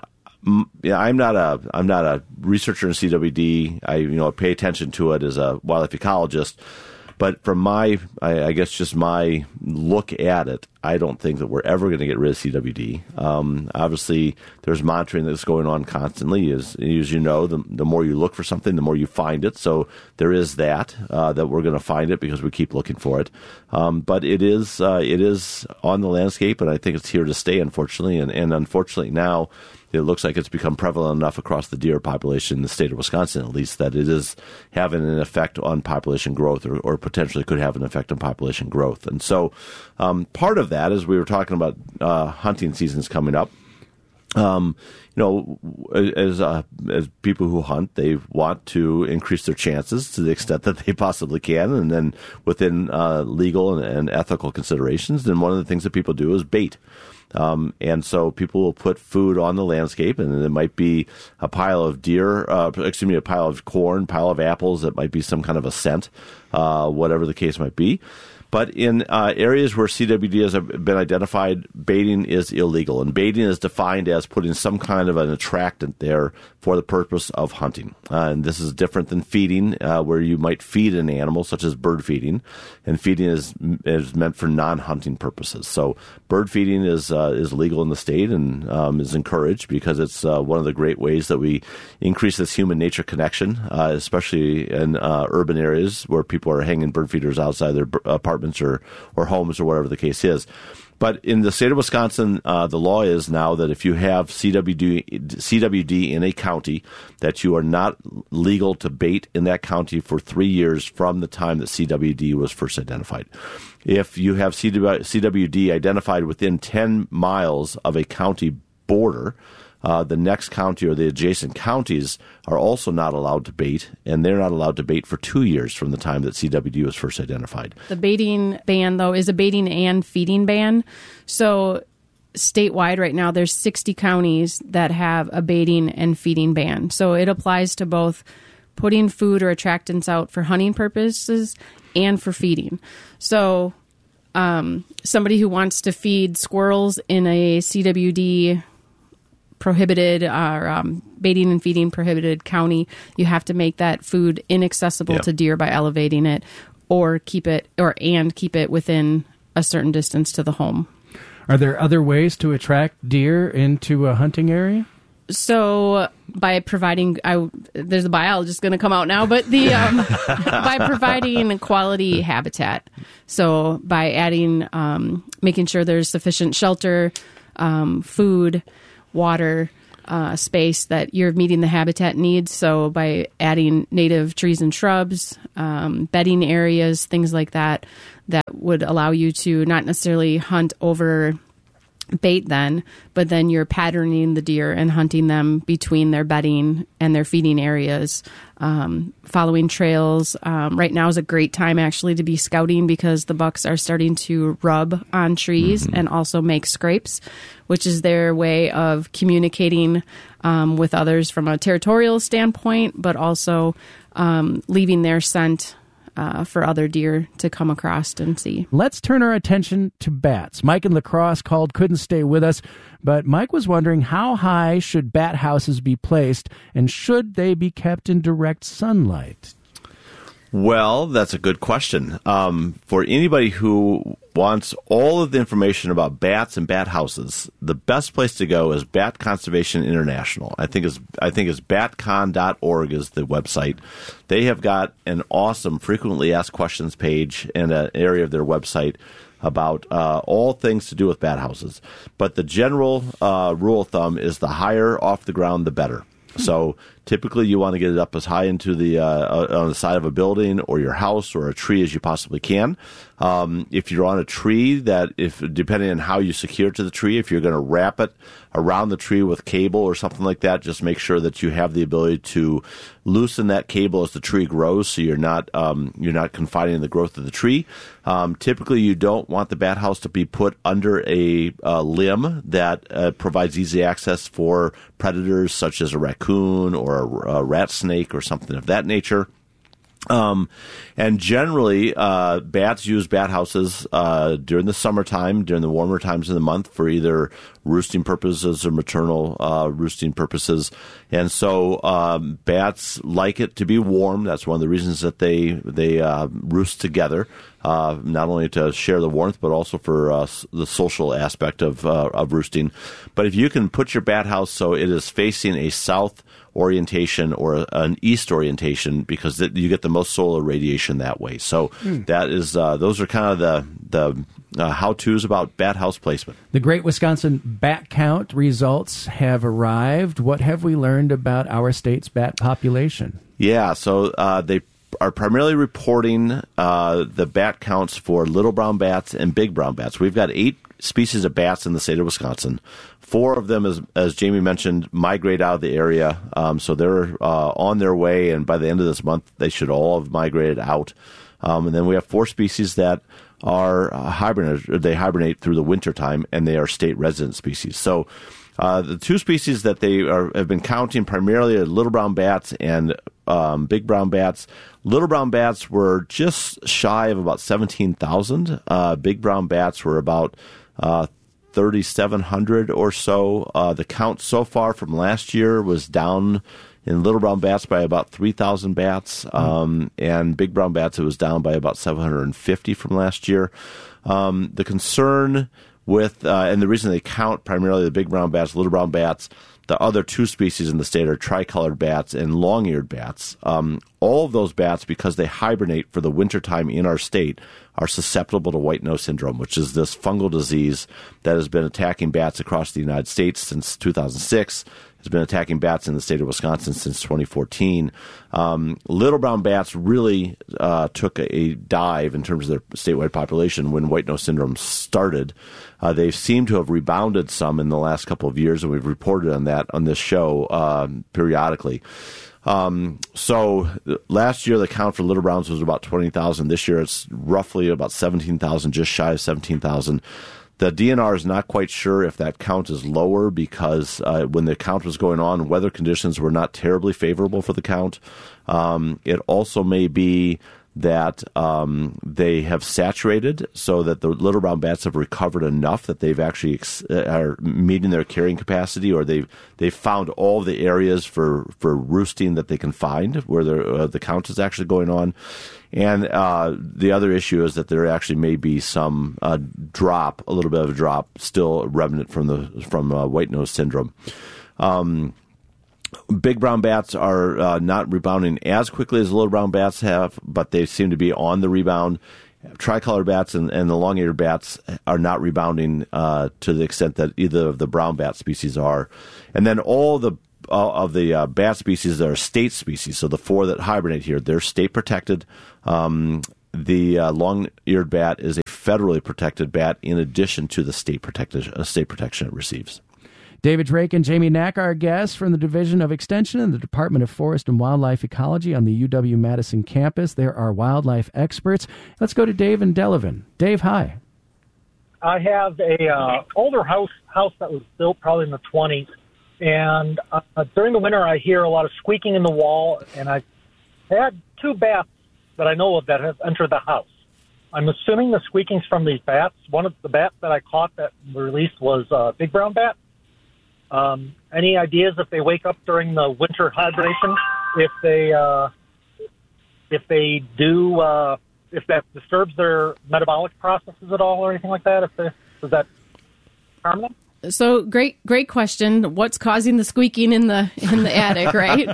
yeah, I'm not a, I'm not a researcher in C W D. I, you know, pay attention to it as a wildlife ecologist, but from my, I, I guess just my look at it, I don't think that we're ever going to get rid of C W D. Um, obviously, there's monitoring that's going on constantly. As, as you know, the, the more you look for something, the more you find it. So there is that, uh, that we're going to find it because we keep looking for it. Um, but it is uh, it is on the landscape, and I think it's here to stay, unfortunately. And, and unfortunately now, it looks like it's become prevalent enough across the deer population in the state of Wisconsin, at least, that it is having an effect on population growth, or, or potentially could have an effect on population growth. And so um, part of that is we were talking about uh, hunting seasons coming up. Um, you know, as uh, as people who hunt, they want to increase their chances to the extent that they possibly can, and then within uh, legal and, and ethical considerations. Then one of the things that people do is bait. Um, and so people will put food on the landscape, and it might be a pile of deer, uh, excuse me, a pile of corn, pile of apples. It might be some kind of a scent, uh, whatever the case might be. But in uh, areas where C W D has been identified, baiting is illegal. And baiting is defined as putting some kind of an attractant there for the purpose of hunting. Uh, and this is different than feeding, uh, where you might feed an animal, such as bird feeding. And feeding is is meant for non-hunting purposes. So bird feeding is uh, is legal in the state, and um, is encouraged because it's uh, one of the great ways that we increase this human-nature connection, uh, especially in uh, urban areas where people are hanging bird feeders outside their apartments or, or homes or whatever the case is. But in the state of Wisconsin, uh, the law is now that if you have C W D, C W D in a county, that you are not legal to bait in that county for three years from the time that C W D was first identified. If you have C W D identified within ten miles of a county border, Uh, the next county or the adjacent counties are also not allowed to bait, and they're not allowed to bait for two years from the time that C W D was first identified. The baiting ban, though, is a baiting and feeding ban. So statewide right now, there's sixty counties that have a baiting and feeding ban. So it applies to both putting food or attractants out for hunting purposes and for feeding. So um, somebody who wants to feed squirrels in a C W D prohibited or um, baiting and feeding prohibited county, you have to make that food inaccessible Yeah. to deer by elevating it, or keep it or and keep it within a certain distance to the home. Are there other ways to attract deer into a hunting area? So by providing, I, there's a biologist going to come out now, but the um, by providing quality habitat. So by adding, um, making sure there's sufficient shelter, um, food, water, uh, space that you're meeting the habitat needs. So by adding native trees and shrubs, um, bedding areas, things like that, that would allow you to not necessarily hunt over bait then, but then you're patterning the deer and hunting them between their bedding and their feeding areas, um, following trails. Um, right now is a great time actually to be scouting because the bucks are starting to rub on trees mm-hmm. and also make scrapes, which is their way of communicating um, with others from a territorial standpoint, but also um, leaving their scent Uh, for other deer to come across and see. Let's turn our attention to bats. Mike in La Crosse called, couldn't stay with us, but Mike was wondering how high should bat houses be placed and should they be kept in direct sunlight? Well, that's a good question. Um, for anybody who wants all of the information about bats and bat houses, the best place to go is Bat Conservation International. I think is I think it's bat con dot org is the website. They have got an awesome frequently asked questions page and an area of their website about uh, all things to do with bat houses. But the general uh, rule of thumb is the higher off the ground, the better. So typically you want to get it up as high into the uh, on the side of a building or your house or a tree as you possibly can. Um, if you're on a tree, that if depending on how you secure it to the tree, if you're going to wrap it around the tree with cable or something like that, just make sure that you have the ability to loosen that cable as the tree grows, so you're not um, you're not confining the growth of the tree. Um, typically, you don't want the bat house to be put under a uh, limb that uh, provides easy access for predators such as a raccoon or a, a rat snake or something of that nature. Um, and generally, uh, bats use bat houses, uh, during the summertime, during the warmer times of the month for either roosting purposes or maternal, uh, roosting purposes. And so, um, bats like it to be warm. That's one of the reasons that they, they, uh, roost together, uh, not only to share the warmth, but also for, uh, the social aspect of, uh, of roosting. But if you can put your bat house so it is facing a south orientation or an east orientation, because th- you get the most solar radiation that way. So mm. that is uh, those are kind of the the uh, how-tos about bat house placement. The Great Wisconsin Bat Count results have arrived. What have we learned about our state's bat population? Yeah, so uh, they are primarily reporting uh, the bat counts for little brown bats and big brown bats. We've got eight species of bats in the state of Wisconsin. Four of them, as, as Jamie mentioned, migrate out of the area. Um, so they're uh, on their way, and by the end of this month, they should all have migrated out. Um, and then we have four species that are uh, hibernate. They hibernate through the wintertime, and they are state resident species. So uh, the two species that they are, have been counting primarily are little brown bats and um, big brown bats. Little brown bats were just shy of about seventeen thousand. Uh, big brown bats were about uh, thirty-seven hundred or so. Uh, the count so far from last year was down in little brown bats by about three thousand bats, um, and big brown bats, it was down by about seven hundred fifty from last year. Um, the concern with, uh, and the reason they count primarily the big brown bats, little brown bats, the other two species in the state are tricolored bats and long-eared bats. Um, all of those bats, because they hibernate for the wintertime in our state, are susceptible to white nose syndrome, which is this fungal disease that has been attacking bats across the United States since two thousand six. Has been attacking bats in the state of Wisconsin since twenty fourteen. Um, little brown bats really uh, took a, a dive in terms of their statewide population when white nose syndrome started. Uh, they seem to have rebounded some in the last couple of years, and we've reported on that on this show um, periodically. Um, so last year the count for little browns was about twenty thousand. This year it's roughly about seventeen thousand, just shy of seventeen thousand. The D N R is not quite sure if that count is lower because uh, when the count was going on, weather conditions were not terribly favorable for the count. Um, it also may be that um, they have saturated so that the little brown bats have recovered enough that they've actually ex- are meeting their carrying capacity, or they've they've found all the areas for, for roosting that they can find where uh, the count is actually going on. And uh, the other issue is that there actually may be some uh, drop, a little bit of a drop, still remnant from the from uh, white nose syndrome. Um, Big brown bats are uh, not rebounding as quickly as little brown bats have, but they seem to be on the rebound. Tricolor bats and, and the long-eared bats are not rebounding uh, to the extent that either of the brown bat species are. And then all the uh, of the uh, bat species that are state species, so the four that hibernate here, they're state protected. Um, the uh, long-eared bat is a federally protected bat in addition to the state protected uh, state protection it receives. David Drake and Jamie Knack are our guests from the Division of Extension and the Department of Forest and Wildlife Ecology on the U W-Madison campus. They're our wildlife experts. Let's go to Dave in Delavan. Dave, hi. I have a uh, older house house that was built probably in the twenties, and uh, during the winter I hear a lot of squeaking in the wall, and I've had two bats that I know of that have entered the house. I'm assuming the squeaking's from these bats. One of the bats that I caught that were released was a uh, big brown bat. Um, any ideas if they wake up during the winter hibernation, if they uh, if they do, uh, if that disturbs their metabolic processes at all or anything like that? If they, does that harm them? So great, great question. What's causing the squeaking in the in the attic, right?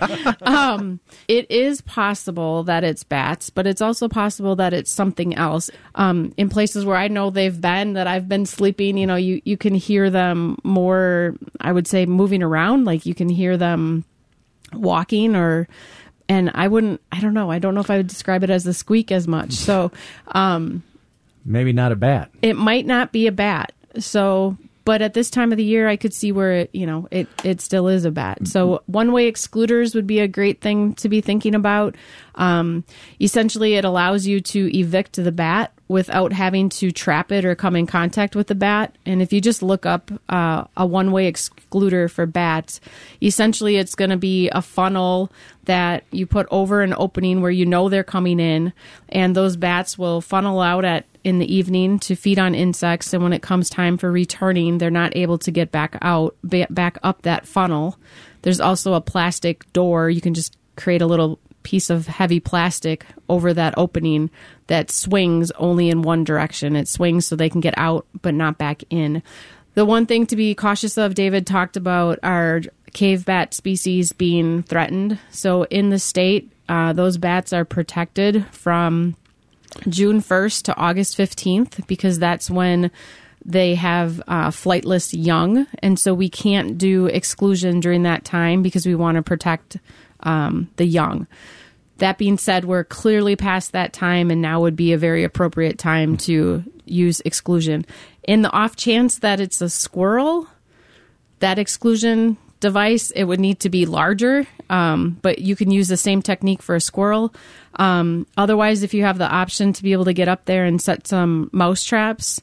Um, it is possible that it's bats, but it's also possible that it's something else. Um, in places where I know they've been, that I've been sleeping, you know, you, you can hear them more, I would say, moving around. Like you can hear them walking or, and I wouldn't, I don't know. I don't know if I would describe it as a squeak as much. So um, maybe not a bat. It might not be a bat. So... But at this time of the year, I could see where, it, you know, it, it still is a bat. So one-way excluders would be a great thing to be thinking about. Um, essentially, it allows you to evict the bat without having to trap it or come in contact with the bat. And if you just look up uh, a one-way excluder for bats, essentially it's going to be a funnel that you put over an opening where you know they're coming in, and those bats will funnel out at in the evening to feed on insects, and when it comes time for returning, they're not able to get back out, back up that funnel. There's also a plastic door. You can just create a little piece of heavy plastic over that opening that swings only in one direction. It swings so they can get out but not back in. The one thing to be cautious of, David talked about our cave bat species being threatened. So in the state, uh, those bats are protected from June first to August fifteenth because that's when they have uh, flightless young. And so we can't do exclusion during that time because we want to protect um, the young. That being said, we're clearly past that time, and now would be a very appropriate time to use exclusion. In the off chance that it's a squirrel, that exclusion device, it would need to be larger, um, but you can use the same technique for a squirrel. Um, otherwise, if you have the option to be able to get up there and set some mouse traps,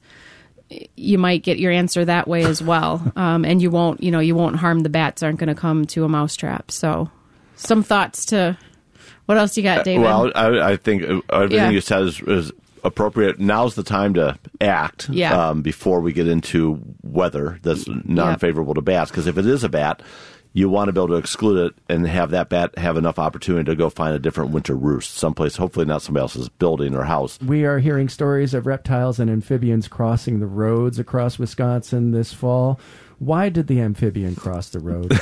you might get your answer that way as well. Um, and you won't, you know, you won't harm the bats aren't going to come to a mouse trap. So some thoughts to, what else you got, David? Well, I, I think everything Yeah. you said is, is appropriate. Now's the time to act Yeah. um, before we get into weather that's non-favorable to bats. Because if it is a bat, you want to be able to exclude it and have that bat have enough opportunity to go find a different winter roost someplace, hopefully not somebody else's building or house. We are hearing stories of reptiles and amphibians crossing the roads across Wisconsin this fall. Why did the amphibian cross the road?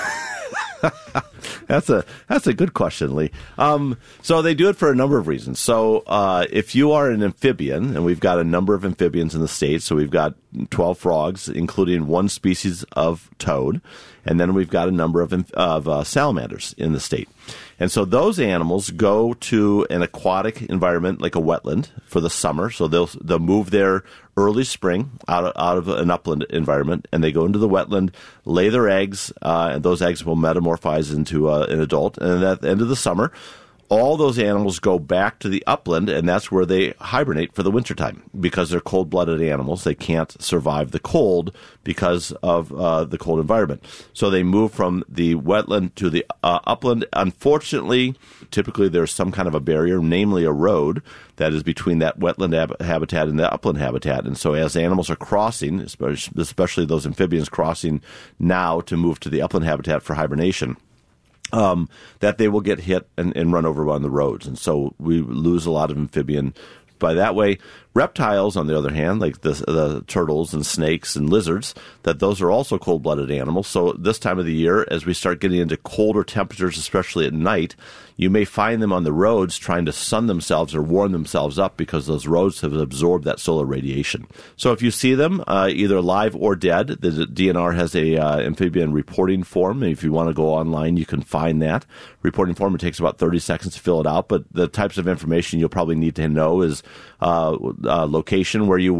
That's a that's a good question, Lee. Um, so they do it for a number of reasons. So uh, if you are an amphibian, and we've got a number of amphibians in the state, so we've got twelve frogs, including one species of toad, and then we've got a number of of uh, salamanders in the state. And so those animals go to an aquatic environment like a wetland for the summer. So they'll they'll move there early spring out of, out of an upland environment, and they go into the wetland, lay their eggs, uh, and those eggs will metamorphose into uh, an adult. And at the end of the summer, all those animals go back to the upland, and that's where they hibernate for the wintertime. Because they're cold-blooded animals, they can't survive the cold because of uh, the cold environment. So they move from the wetland to the uh, upland. Unfortunately, typically there's some kind of a barrier, namely a road, that is between that wetland hab- habitat and the upland habitat. And so as animals are crossing, especially, especially those amphibians crossing now to move to the upland habitat for hibernation, Um, that they will get hit and, and run over on the roads. And so we lose a lot of amphibian by that way. Reptiles, on the other hand, like the, the turtles and snakes and lizards, that those are also cold-blooded animals. So this time of the year, as we start getting into colder temperatures, especially at night, you may find them on the roads trying to sun themselves or warm themselves up because those roads have absorbed that solar radiation. So if you see them, uh, either live or dead, the D N R has a uh, amphibian reporting form. If you want to go online, you can find that reporting form. It takes about thirty seconds to fill it out, but the types of information you'll probably need to know is uh, uh, location where you